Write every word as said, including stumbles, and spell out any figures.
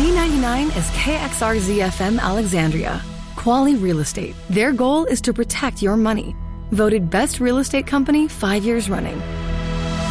D ninety-nine is K X R Z F M Alexandria. Quali Real Estate. Their goal is to protect your money. Voted Best Real Estate Company five years running.